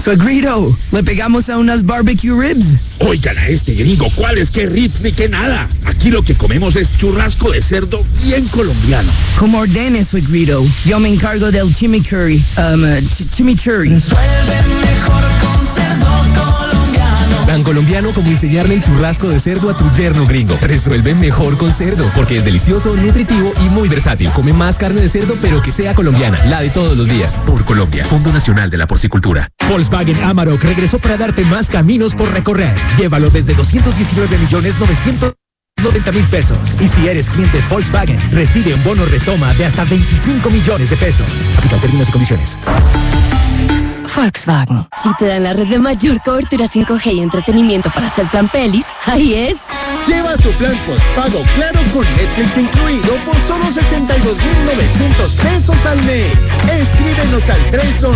Suegrito, ¿le pegamos a unas barbecue ribs? Oigan a este gringo, ¿cuáles qué ribs ni qué nada? Aquí lo que comemos es churrasco de cerdo bien colombiano. Como ordene, Suegrito. Yo me encargo del chimichurri. Chimichurri. Resuelve mejor con cerdo colombiano. Tan colombiano como enseñarle el churrasco de cerdo a tu yerno gringo. Resuelve mejor con cerdo, porque es delicioso, nutritivo y muy versátil. Come más carne de cerdo, pero que sea colombiana, la de todos los días. Por Colombia, Fondo Nacional de la Porcicultura. Volkswagen Amarok regresó para darte más caminos por recorrer. Llévalo desde 219.990.000 pesos. Y si eres cliente Volkswagen, recibe un bono retoma de hasta 25 millones de pesos. Aplica términos y condiciones. Volkswagen. Si te dan la red de mayor cobertura 5G y entretenimiento para hacer plan pelis, ahí es. Lleva tu plan postpago Claro con Netflix incluido por solo 62.900 pesos al mes. Escríbenos al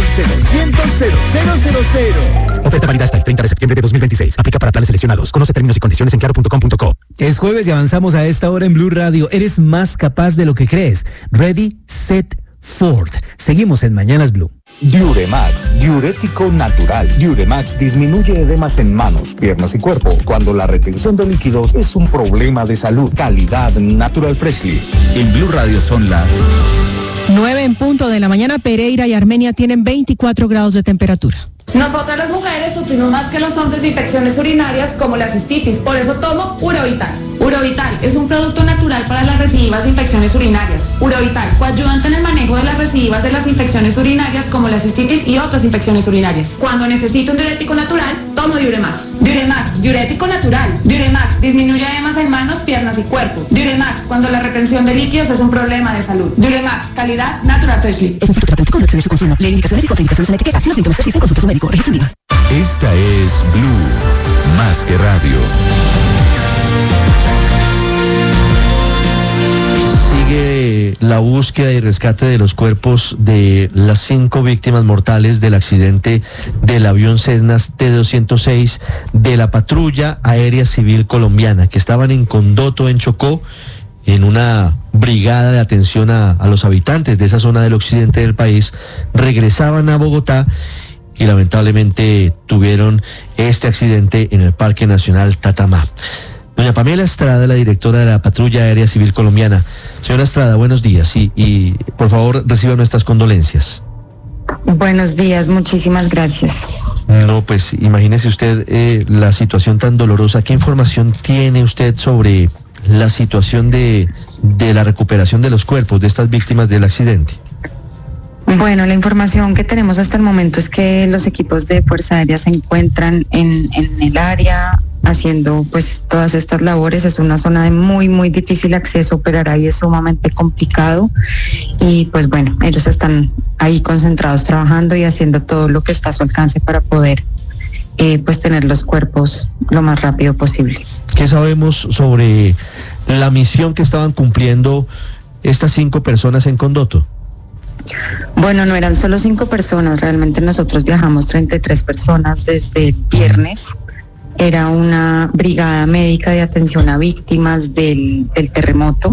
311-200-0000. Oferta válida hasta el 30 de septiembre de 2026. Aplica para planes seleccionados. Conoce términos y condiciones en claro.com.co. Es jueves y avanzamos a esta hora en Blue Radio. Eres más capaz de lo que crees. Ready, set, forth. Seguimos en Mañanas Blue. Diuremax, diurético natural. Diuremax disminuye edemas en manos, piernas y cuerpo cuando la retención de líquidos es un problema de salud. Calidad Natural Freshly. En Blue Radio son las 9 en punto de la mañana. Pereira y Armenia tienen 24 grados de temperatura. Nosotras las mujeres sufrimos más que los hombres de infecciones urinarias como la cistitis, por eso tomo Urovital. Urovital es un producto natural para las recidivas de infecciones urinarias. Urovital, coadyuvante en el manejo de las recidivas de las infecciones urinarias como la cistitis y otras infecciones urinarias. Cuando necesito un diurético natural, tomo Diuremax. Diuremax, diurético natural. Diuremax, disminuye edemas en manos, piernas y cuerpo. Diuremax, cuando la retención de líquidos es un problema de salud. Diuremax, calidad Natural Freshly. Es un fruto terapéutico, no exceder su consumo. Lee indicaciones y contraindicaciones en la etiqueta. Si los síntomas persisten, consulte a su médico. Registro IVA. Esta es Blue, más que radio. Sigue la búsqueda y rescate de los cuerpos de las 5 víctimas mortales del accidente del avión Cessna T-206 de la Patrulla Aérea Civil Colombiana, que estaban en Condoto, en Chocó, en una brigada de atención a los habitantes de esa zona del occidente del país. Regresaban a Bogotá y lamentablemente tuvieron este accidente en el Parque Nacional Tatamá. Doña Pamela Estrada, la directora de la Patrulla Aérea Civil Colombiana. Señora Estrada, buenos días y por favor reciba nuestras condolencias. Buenos días, muchísimas gracias. No, pues imagínese usted la situación tan dolorosa. ¿Qué información tiene usted sobre la situación de la recuperación de los cuerpos de estas víctimas del accidente? Bueno, la información que tenemos hasta el momento es que los equipos de Fuerza Aérea se encuentran en el área haciendo pues todas estas labores. Es una zona de muy difícil acceso, operar ahí es sumamente complicado y pues bueno, ellos están ahí concentrados trabajando y haciendo todo lo que está a su alcance para poder pues tener los cuerpos lo más rápido posible. ¿Qué sabemos sobre la misión que estaban cumpliendo estas 5 personas en Condoto? Bueno, no eran solo 5 personas, realmente nosotros viajamos 33 personas desde el viernes. Era una brigada médica de atención a víctimas del terremoto.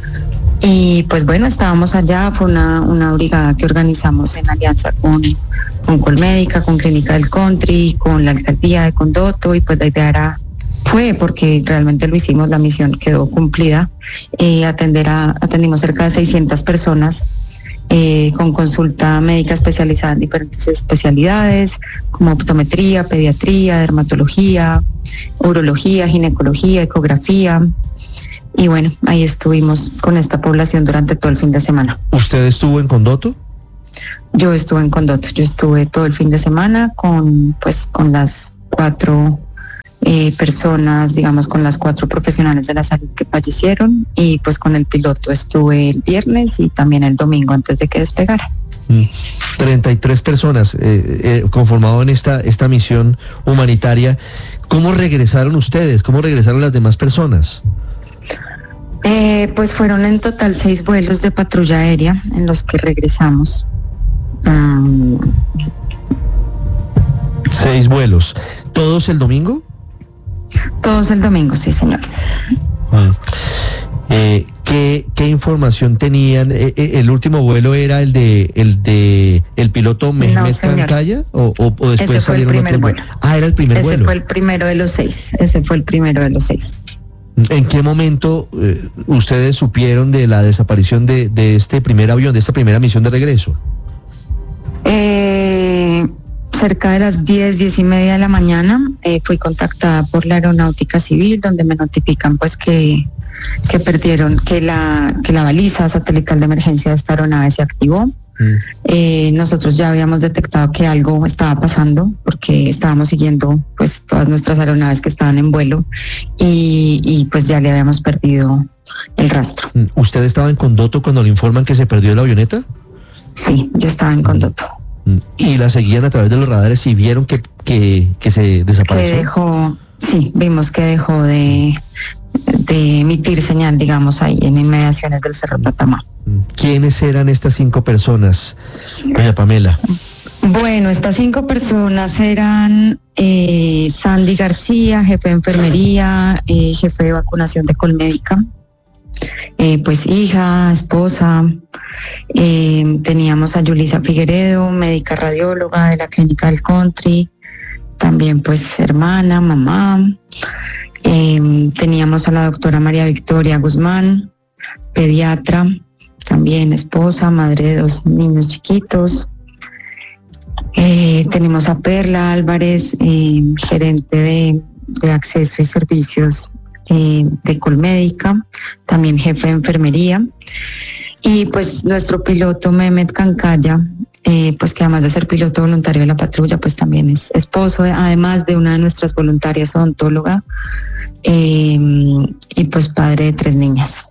Y pues bueno, estábamos allá, fue una brigada que organizamos en alianza con Colmédica, con Clínica del Country, con la Alcaldía de Condoto, y pues la idea fue, porque realmente lo hicimos, la misión quedó cumplida, atendimos cerca de 600 personas con consulta médica especializada en diferentes especialidades, como optometría, pediatría, dermatología, urología, ginecología, ecografía. Y bueno, ahí estuvimos con esta población durante todo el fin de semana. ¿Usted estuvo en Condoto? Yo estuve en Condoto, yo estuve todo el fin de semana con las 4 personas, digamos, con las 4 profesionales de la salud que fallecieron, y pues con el piloto estuve el viernes y también el domingo antes de que despegara. 33 personas conformado en esta misión humanitaria. ¿Cómo regresaron ustedes? ¿Cómo regresaron las demás personas? Pues fueron en total 6 vuelos de patrulla aérea en los que regresamos. 6 vuelos. ¿Todos el domingo? Todos el domingo, sí, señor. ¿Qué ¿Qué información tenían? ¿El último vuelo era el de el piloto Mehmet Kankaya o después ese fue salieron el primer otros vuelo? Ah, era el primer vuelo. Ese fue el primero de los 6. ¿En qué momento ustedes supieron de la desaparición de este primer avión, de esta primera misión de regreso? Cerca de las 10:30 de la mañana fui contactada por la Aeronáutica Civil, donde me notifican pues que perdieron, que la baliza satelital de emergencia de esta aeronave se activó. Nosotros ya habíamos detectado que algo estaba pasando porque estábamos siguiendo pues todas nuestras aeronaves que estaban en vuelo y pues ya le habíamos perdido el rastro. ¿Usted estaba en Condoto cuando le informan que se perdió la avioneta? Sí, yo estaba en Condoto. ¿Y la seguían a través de los radares y vieron que se desapareció? Vimos que dejó de emitir señal, digamos, ahí en inmediaciones del Cerro Tatamá. ¿Quiénes eran estas 5 personas, doña Pamela? Bueno, estas 5 personas eran Sandy García, jefe de enfermería, jefe de vacunación de Colmédica, pues hija, esposa. Teníamos a Yulisa Figueredo, médica radióloga de la clínica del Country, también pues hermana, mamá. Teníamos a la doctora María Victoria Guzmán, pediatra, también esposa, madre de 2 niños chiquitos. Tenemos a Perla Álvarez, gerente de acceso y servicios de Colmédica, también jefe de enfermería. Y pues nuestro piloto Mehmet Kankaya, pues que además de ser piloto voluntario de la patrulla, pues también es esposo, además de una de nuestras voluntarias odontóloga, y pues padre de 3 niñas.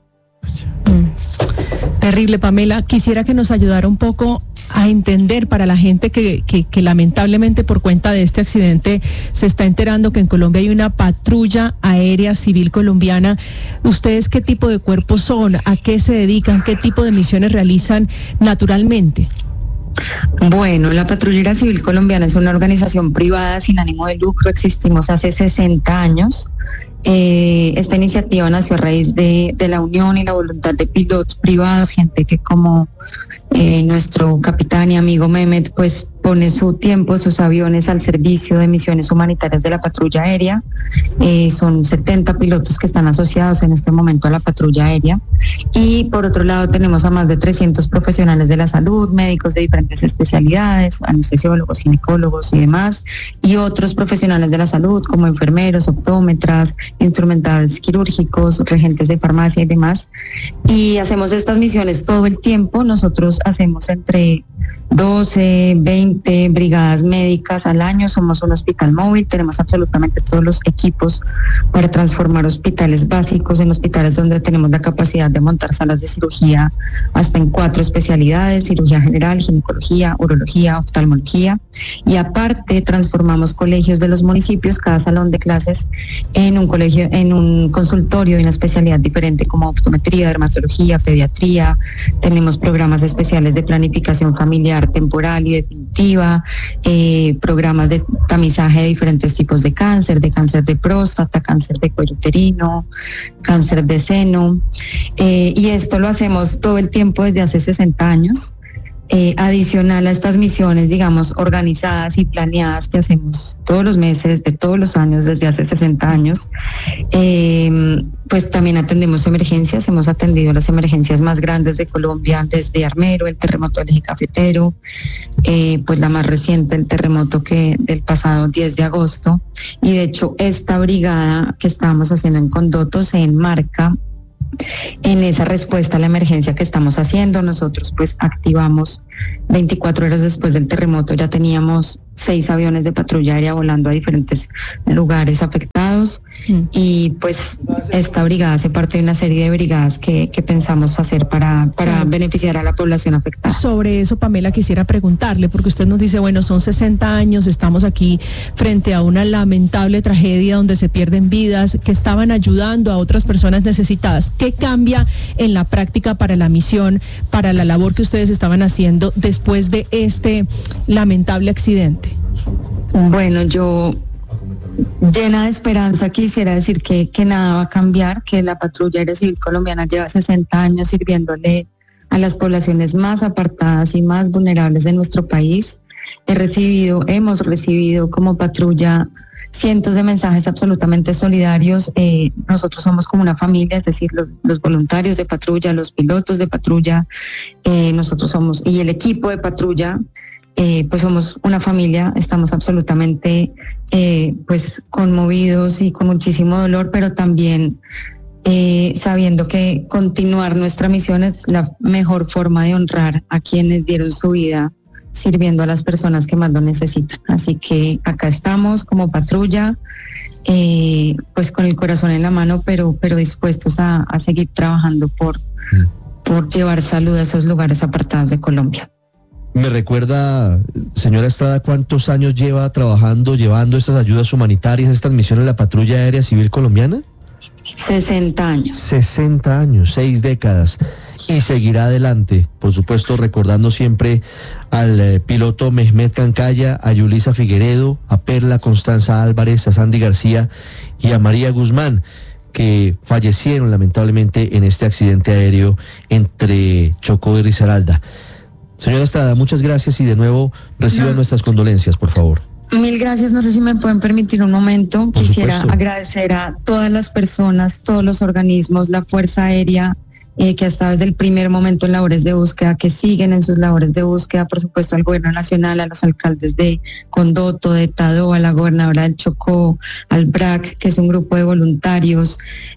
Terrible, Pamela. Quisiera que nos ayudara un poco a entender para la gente que lamentablemente por cuenta de este accidente se está enterando que en Colombia hay una patrulla aérea civil colombiana. ¿Ustedes qué tipo de cuerpos son? ¿A qué se dedican? ¿Qué tipo de misiones realizan naturalmente? Bueno, la Patrullera Civil Colombiana es una organización privada sin ánimo de lucro. Existimos hace 60 años. Esta iniciativa nació a raíz de la unión y la voluntad de pilotos privados, gente que como nuestro capitán y amigo Mehmet, pues pone su tiempo, sus aviones al servicio de misiones humanitarias de la patrulla aérea. Son 70 pilotos que están asociados en este momento a la patrulla aérea. Y por otro lado tenemos a más de 300 profesionales de la salud, médicos de diferentes especialidades, anestesiólogos, ginecólogos y demás, y otros profesionales de la salud como enfermeros, optómetras, instrumentales quirúrgicos, regentes de farmacia y demás. Y hacemos estas misiones todo el tiempo. Nosotros hacemos entre 12, 20 brigadas médicas al año. Somos un hospital móvil, tenemos absolutamente todos los equipos para transformar hospitales básicos en hospitales donde tenemos la capacidad de montar salas de cirugía hasta en 4 especialidades: cirugía general, ginecología, urología, oftalmología. Y aparte transformamos colegios de los municipios, cada salón de clases, en un colegio, en un consultorio de una especialidad diferente como optometría, dermatología, pediatría. Tenemos programas especiales de planificación familiar temporal y definitiva, programas de tamizaje de diferentes tipos de cáncer de próstata, cáncer de cuello uterino, cáncer de seno, y esto lo hacemos todo el tiempo desde hace 60 años. Adicional a estas misiones, digamos, organizadas y planeadas que hacemos todos los meses de todos los años desde hace 60 años, pues también atendemos emergencias. Hemos atendido las emergencias más grandes de Colombia, desde Armero, el terremoto del Eje Cafetero, pues la más reciente, el terremoto del pasado 10 de agosto. Y de hecho, esta brigada que estábamos haciendo en Condoto se enmarca en esa respuesta a la emergencia que estamos haciendo. Nosotros pues activamos 24 horas después del terremoto, ya teníamos 6 aviones de patrulla aérea volando a diferentes lugares afectados, y pues esta brigada hace parte de una serie de brigadas que pensamos hacer para beneficiar a la población afectada. Sobre eso, Pamela, quisiera preguntarle, porque usted nos dice, bueno, son 60 años, estamos aquí frente a una lamentable tragedia donde se pierden vidas, que estaban ayudando a otras personas necesitadas. ¿Qué cambia en la práctica para la misión, para la labor que ustedes estaban haciendo después de este lamentable accidente? Bueno, yo Llena de esperanza, quisiera decir que nada va a cambiar, que la Patrulla Aérea Civil Colombiana lleva 60 años sirviéndole a las poblaciones más apartadas y más vulnerables de nuestro país. Hemos recibido como patrulla cientos de mensajes absolutamente solidarios. Nosotros somos como una familia, es decir, los voluntarios de patrulla, los pilotos de patrulla, nosotros somos, y el equipo de patrulla, pues somos una familia, estamos absolutamente pues conmovidos y con muchísimo dolor, pero también sabiendo que continuar nuestra misión es la mejor forma de honrar a quienes dieron su vida sirviendo a las personas que más lo necesitan. Así que acá estamos como patrulla, pues con el corazón en la mano, pero dispuestos a seguir trabajando por llevar salud a esos lugares apartados de Colombia. ¿Me recuerda, señora Estrada, cuántos años lleva trabajando, llevando estas ayudas humanitarias, estas misiones la Patrulla Aérea Civil Colombiana? 60 años. 60 años, 6 décadas. Y seguirá adelante, por supuesto, recordando siempre al piloto Mehmet Cancaya, a Yulisa Figueredo, a Perla Constanza Álvarez, a Sandy García y a María Guzmán, que fallecieron lamentablemente en este accidente aéreo entre Chocó y Risaralda. Señora Estrada, muchas gracias y de nuevo reciban nuestras condolencias, por favor. Mil gracias, no sé si me pueden permitir un momento. Quisiera agradecer a todas las personas, todos los organismos, la Fuerza Aérea, que ha estado desde el primer momento en labores de búsqueda, que siguen en sus labores de búsqueda, por supuesto al gobierno nacional, a los alcaldes de Condoto, de Tadó, a la gobernadora del Chocó, al BRAC, que es un grupo de voluntarios,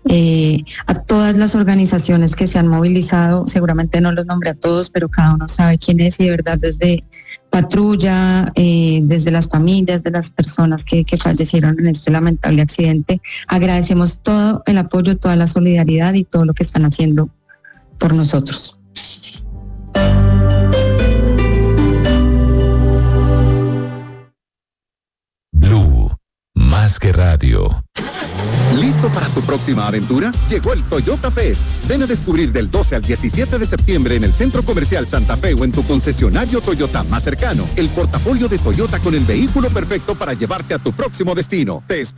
a todas las organizaciones que se han movilizado. Seguramente no los nombré a todos, pero cada uno sabe quién es, y de verdad desde Patrulla, desde las familias de las personas que fallecieron en este lamentable accidente, agradecemos todo el apoyo, toda la solidaridad y todo lo que están haciendo por nosotros. Blue, más que radio. ¿Listo para tu próxima aventura? Llegó el Toyota Fest. Ven a descubrir del 12 al 17 de septiembre en el Centro Comercial Santa Fe o en tu concesionario Toyota más cercano el portafolio de Toyota con el vehículo perfecto para llevarte a tu próximo destino. Te